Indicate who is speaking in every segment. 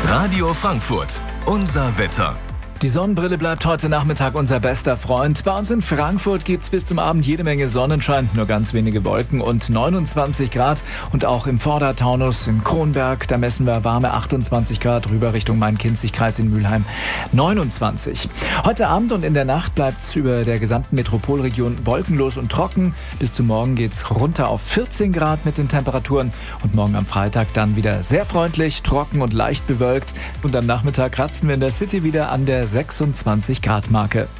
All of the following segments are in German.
Speaker 1: Radio Frankfurt, unser Wetter.
Speaker 2: Die Sonnenbrille bleibt heute Nachmittag unser bester Freund. Bei uns in Frankfurt gibt's bis zum Abend jede Menge Sonnenschein, nur ganz wenige Wolken und 29 Grad. Und auch im Vordertaunus in Kronberg, da messen wir warme 28 Grad, rüber Richtung Main-Kinzig-Kreis in Mülheim 29. Heute Abend und in der Nacht bleibt's über der gesamten Metropolregion wolkenlos und trocken. Bis zum Morgen geht's runter auf 14 Grad mit den Temperaturen. Und morgen am Freitag dann wieder sehr freundlich, trocken und leicht bewölkt. Und am Nachmittag kratzen wir in der City wieder an der 26 Grad Marke.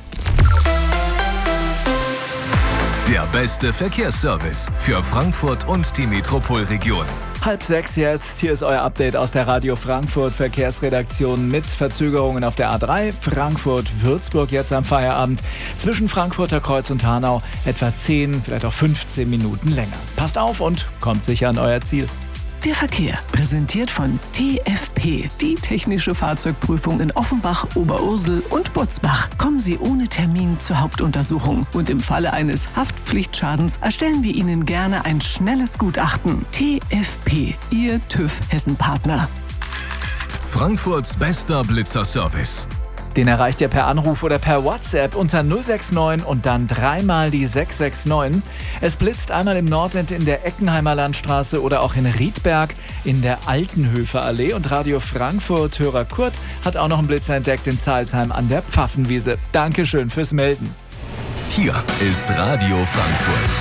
Speaker 1: Der beste Verkehrsservice für Frankfurt und die Metropolregion.
Speaker 2: 5:30 jetzt. Hier ist euer Update aus der Radio Frankfurt Verkehrsredaktion mit Verzögerungen auf der A3 Frankfurt-Würzburg jetzt am Feierabend. Zwischen Frankfurter Kreuz und Hanau etwa 10, vielleicht auch 15 Minuten länger. Passt auf und kommt sicher an euer Ziel.
Speaker 3: Der Verkehr, präsentiert von TFP, die technische Fahrzeugprüfung in Offenbach, Oberursel und Butzbach. Kommen Sie ohne Termin zur Hauptuntersuchung und im Falle eines Haftpflichtschadens erstellen wir Ihnen gerne ein schnelles Gutachten. TFP, Ihr TÜV-Hessen-Partner.
Speaker 1: Frankfurts bester Blitzerservice.
Speaker 2: Den erreicht ihr per Anruf oder per WhatsApp unter 069 und dann dreimal die 669. Es blitzt einmal im Nordend in der Eckenheimer Landstraße oder auch in Riedberg in der Altenhöfer Allee. Und Radio Frankfurt Hörer Kurt hat auch noch einen Blitzer entdeckt in Zeilsheim an der Pfaffenwiese. Dankeschön fürs Melden.
Speaker 1: Hier ist Radio Frankfurt.